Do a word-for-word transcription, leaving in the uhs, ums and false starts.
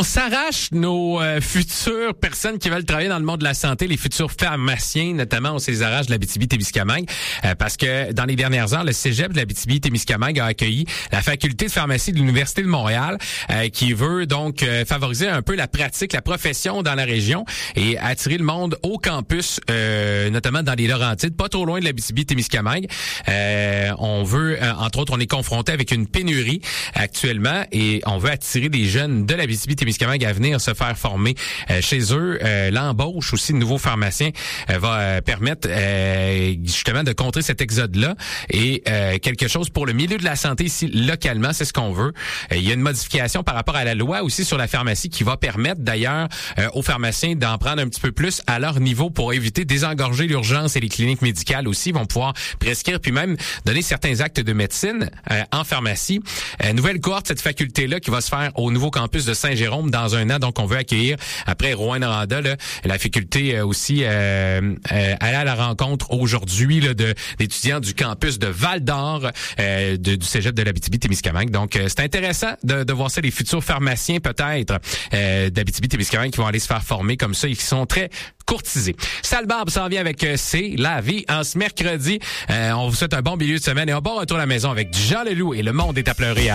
s'arrache nos euh, futures personnes qui veulent travailler dans le monde de la santé, les futurs pharmaciens, notamment, on se les arrache de l'Abitibi-Témiscamingue, euh, parce que dans les dernières heures, le cégep de l'Abitibi-Témiscamingue a accueilli la faculté de pharmacie de l'Université de Montréal, euh, qui veut donc euh, favoriser un peu la pratique, la profession dans la région et attirer le monde au campus, euh, notamment dans les Laurentides, pas trop loin de l'Abitibi-Témiscamingue. Euh, on veut, euh, entre autres, on est confronté avec une pénurie actuellement et on veut attirer des jeunes de l'Abitibi-Témiscamingue à venir se faire former euh, chez eux. Euh, l'embauche aussi de nouveaux pharmaciens euh, va euh, permettre euh, justement de contrer cet exode-là et euh, quelque chose pour le milieu de la santé ici localement, c'est ce qu'on veut. Euh, il y a une modification par rapport à la loi aussi sur la pharmacie qui va permettre d'ailleurs euh, aux pharmaciens d'en prendre un petit peu plus à leur niveau pour éviter de désengorger l'urgence et les cliniques médicales aussi vont pouvoir prescrire puis même donner certains actes de médecine euh, en pharmacie. Euh, nouvelle cohorte, cette faculté-là qui va se faire au nouveau campus de Saint-Jérôme dans un an. Donc, on veut accueillir, après Rouen-Noranda, là, la faculté euh, aussi euh, euh, aller à la rencontre aujourd'hui là, de d'étudiants du campus de Val-d'Or, euh, de, du cégep de l'Abitibi-Témiscamingue. Donc, euh, c'est intéressant de, de voir ça, les futurs pharmaciens peut-être euh, d'Abitibi-Témiscamingue qui vont aller se faire former comme ça et qui sont très courtisés. Sal Barbe s'en vient avec euh, C'est la vie en ce mercredi. Euh, on vous souhaite un bon milieu de semaine et un bon retour à la maison avec Jean Leloup et Le Monde est à pleurer.